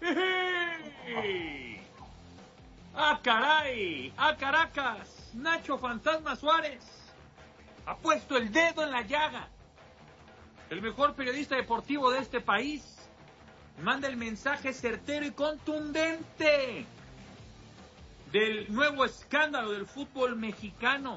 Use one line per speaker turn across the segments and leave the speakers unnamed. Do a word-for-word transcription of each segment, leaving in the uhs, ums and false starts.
¡Ah, caray! ¡Ah, Caracas! Nacho Fantasma Suárez ha puesto el dedo en la llaga. El mejor periodista deportivo de este país manda el mensaje certero y contundente del nuevo escándalo del fútbol mexicano.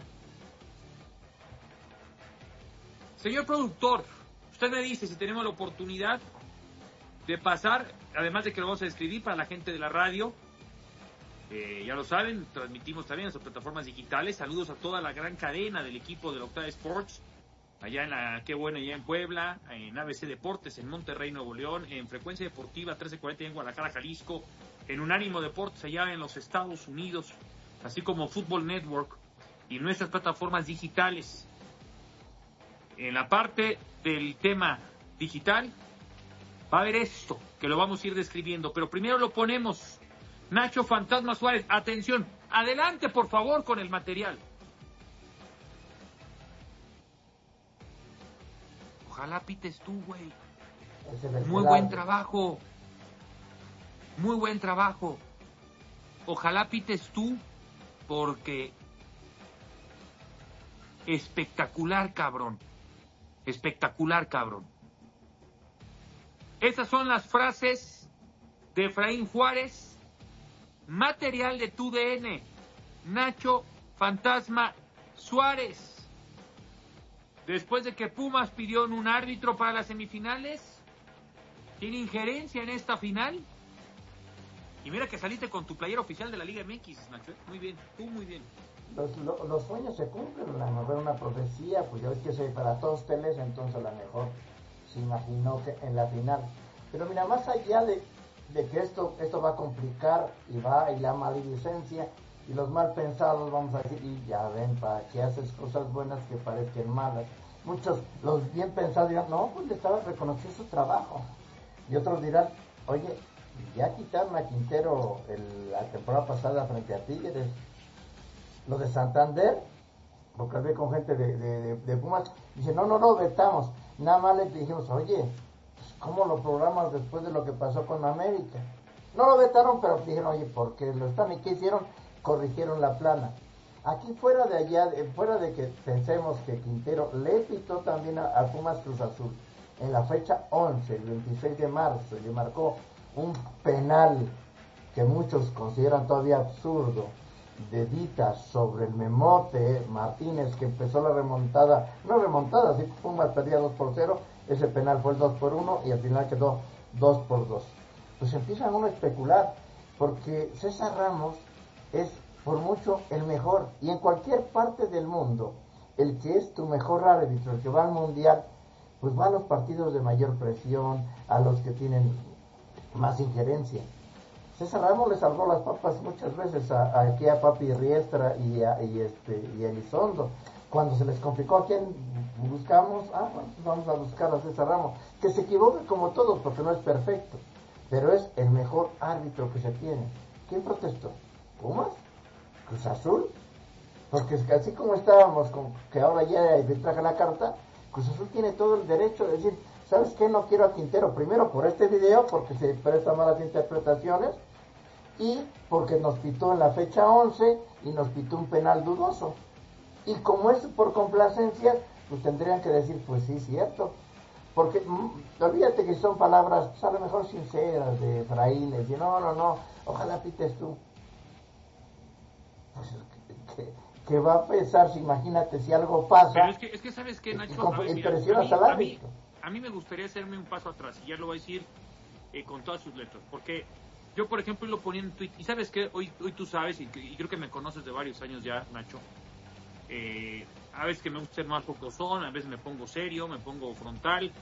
Señor productor, usted me dice si tenemos la oportunidad de pasar, además de que lo vamos a escribir para la gente de la radio. Eh, ya lo saben, transmitimos también en sus plataformas digitales. Saludos a toda la gran cadena del equipo de la Octava Sports, allá en la Qué Bueno, allá en Puebla, en A B C Deportes, en Monterrey, Nuevo León, en Frecuencia Deportiva trece cuarenta en Guadalajara, Jalisco, en Unánimo Deportes allá en los Estados Unidos, así como Football Network y nuestras plataformas digitales. En la parte del tema digital va a haber esto, que lo vamos a ir describiendo, pero primero lo ponemos. Nacho Fantasma Suárez, atención, adelante por favor con el material. Ojalá pites tú, güey. Muy buen trabajo. Muy buen trabajo. Ojalá pites tú, porque espectacular, cabrón. Espectacular, cabrón. Esas son las frases de Efraín Juárez. Material de tu D N. Nacho Fantasma Suárez. Después de que Pumas pidió un árbitro para las semifinales, tiene injerencia en esta final. Y mira que saliste con tu playera oficial de la Liga M X, Nacho. Muy bien, tú muy bien.
Los, los, los sueños se cumplen, la novela, una profecía, pues ya ves que soy para todos teles, entonces a lo mejor se imaginó que en la final. Pero mira, más allá de, de que esto, esto va a complicar y va y la maledicencia y los mal pensados, vamos a decir, y ya ven, para que haces cosas buenas que parezcan malas. Muchos, los bien pensados dirán, no, pues le estaba reconociendo su trabajo. Y otros dirán, oye, ya quitaron a Quintero el, la temporada pasada frente a Tigres. Lo de Santander, porque hablé con gente de, de, de, de Pumas, dice, no, no, no, vetamos. Nada más le dijimos, oye, pues, ¿cómo lo programas después de lo que pasó con América? No lo vetaron, pero dijeron, oye, ¿por qué lo están? ¿Y qué hicieron? Corrigieron la plana. Aquí fuera de allá, fuera de que pensemos que Quintero le pitó también a, a Pumas Cruz Azul, en la fecha once, el veintiséis de marzo, le marcó un penal que muchos consideran todavía absurdo, de Dita sobre el Memote Martínez, que empezó la remontada, no remontada, así que Pumas perdía dos por cero, ese penal fue el dos por uno y al final quedó dos por dos. Pues empiezan uno a especular, porque César Ramos es por mucho el mejor, y en cualquier parte del mundo, el que es tu mejor árbitro, el que va al mundial, pues va a los partidos de mayor presión, a los que tienen más injerencia. César Ramos le salvó las papas muchas veces a, a, aquí a Papi Riestra y a, y este, y a Elizondo. Cuando se les complicó, ¿a quién buscamos? Ah, bueno, vamos a buscar a César Ramos, que se equivoque como todos, porque no es perfecto, pero es el mejor árbitro que se tiene. ¿Quién protestó? ¿Pumas? ¿Cruz Azul? Porque así como estábamos, con, que ahora ya traje la carta, Cruz Azul tiene todo el derecho de decir, ¿sabes qué? No quiero a Quintero, primero por este video, porque se presta malas interpretaciones, y porque nos pitó en la fecha once y nos pitó un penal dudoso. Y como es por complacencia, pues tendrían que decir, pues sí, cierto. Porque, mmm, olvídate que son palabras, pues a lo mejor sinceras, de frailes, y no, no, no, ojalá pites tú. Pues, ¿qué, qué va a pensar si, imagínate, si algo pasa?
Pero es que, es que ¿sabes qué, Nacho? A ver, mira, a, mí, a, mí, a mí me gustaría hacerme un paso atrás, y ya lo voy a decir eh, con todas sus letras, porque yo, por ejemplo, lo ponía en Twitter, y ¿sabes qué? Hoy, hoy tú sabes, y, y creo que me conoces de varios años ya, Nacho, eh, a veces que me gusta ser más focosón, a veces me pongo serio, me pongo frontal,